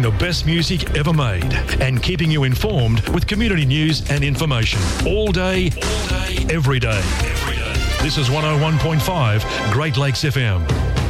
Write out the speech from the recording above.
the best music ever made and keeping you informed with community news and information. All day, every day. This is 101.5 Great Lakes FM.